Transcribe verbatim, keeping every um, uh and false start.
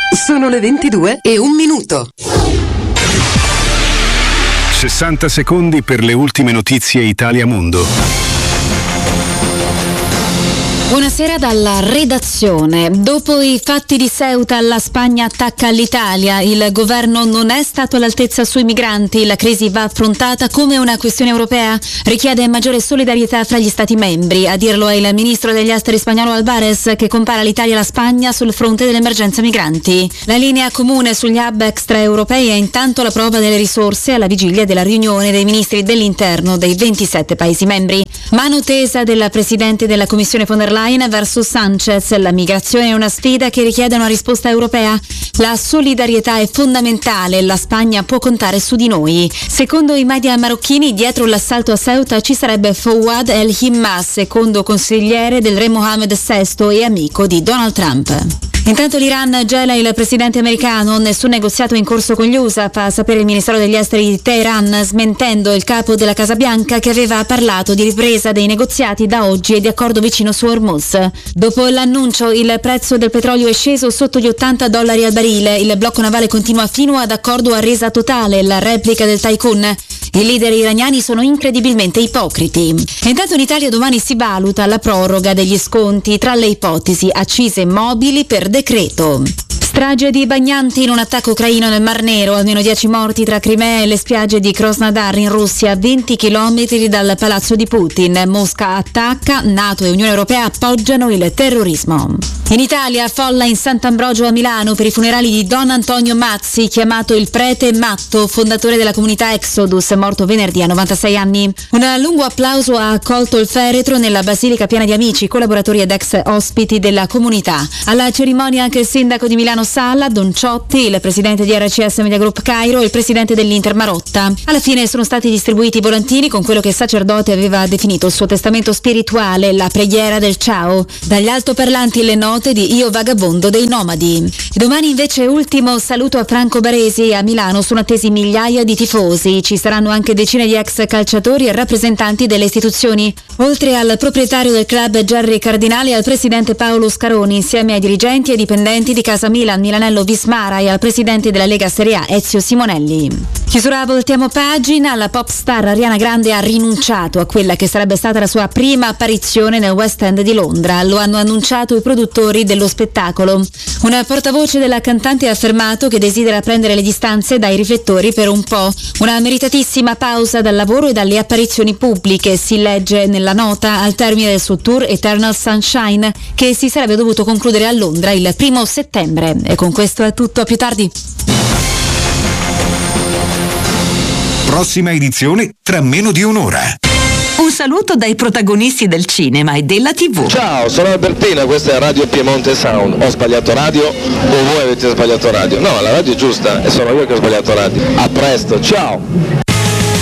Sono le ventidue e un minuto. sessanta secondi per le ultime notizie Italia Mondo. Buonasera dalla redazione. Dopo i fatti di Ceuta, la Spagna attacca l'Italia. Il governo non è stato all'altezza sui migranti. La crisi va affrontata come una questione europea. Richiede maggiore solidarietà fra gli Stati membri. A dirlo è il ministro degli esteri spagnolo Alvarez, che compara l'Italia e la Spagna sul fronte dell'emergenza migranti. La linea comune sugli hub extraeuropei è intanto la prova delle risorse alla vigilia della riunione dei ministri dell'interno dei ventisette Paesi membri. Mano tesa della Presidente della Commissione von der Leyen verso Sanchez. La migrazione è una sfida che richiede una risposta europea. La solidarietà è fondamentale, la Spagna può contare su di noi. Secondo i media marocchini, dietro l'assalto a Ceuta ci sarebbe Fouad El Himma, secondo consigliere del re Mohammed sesto e amico di Donald Trump. Intanto l'Iran gela il presidente americano, nessun negoziato in corso con gli U S A, fa sapere il Ministero degli Esteri di Teheran, smentendo il capo della Casa Bianca che aveva parlato di ripresa dei negoziati da oggi e di accordo vicino su Hormuz. Dopo l'annuncio, il prezzo del petrolio è sceso sotto gli ottanta dollari al barile, il blocco navale continua fino ad accordo a resa totale, la replica del Tycoon. I leader iraniani sono incredibilmente ipocriti. E intanto in Italia domani si valuta la proroga degli sconti, tra le ipotesi accise mobili per decreto. Strage di bagnanti in un attacco ucraino nel Mar Nero, almeno dieci morti tra Crimea e le spiagge di Krasnodar in Russia, venti chilometri dal palazzo di Putin. Mosca attacca, NATO e Unione Europea appoggiano il terrorismo. In Italia, folla in Sant'Ambrogio a Milano per i funerali di Don Antonio Mazzi, chiamato il prete matto, fondatore della comunità Exodus, morto venerdì a novantasei anni. Un lungo applauso ha accolto il feretro nella basilica piena di amici, collaboratori ed ex ospiti della comunità. Alla cerimonia anche il sindaco di Milano Sala, Don Ciotti, il presidente di R C S Media Group Cairo e il presidente dell'Inter Marotta. Alla fine sono stati distribuiti i volantini con quello che il sacerdote aveva definito il suo testamento spirituale, la preghiera del ciao. Dagli altoparlanti le note di Io vagabondo dei nomadi. E domani invece ultimo saluto a Franco Baresi. A Milano sono attesi migliaia di tifosi. Ci saranno anche decine di ex calciatori e rappresentanti delle istituzioni. Oltre al proprietario del club Gerry Cardinali e al presidente Paolo Scaroni, insieme ai dirigenti e dipendenti di Casa Milan, Milanello Vismara e al presidente della Lega Serie A Ezio Simonelli. Chiusura, voltiamo pagina. La pop star Ariana Grande ha rinunciato a quella che sarebbe stata la sua prima apparizione nel West End di Londra. Lo hanno annunciato i produttori dello spettacolo. Una portavoce della cantante ha affermato che desidera prendere le distanze dai riflettori per un po'. Una meritatissima pausa dal lavoro e dalle apparizioni pubbliche, si legge nella nota al termine del suo tour Eternal Sunshine, che si sarebbe dovuto concludere a Londra il primo settembre. E con questo è tutto, a più tardi. Prossima edizione tra meno di un'ora. Un saluto dai protagonisti del cinema e della tivù. Ciao, sono Albertina, questa è Radio Piemonte Sound. Ho sbagliato radio o voi avete sbagliato radio? No, la radio è giusta e sono io che ho sbagliato radio. A presto, ciao!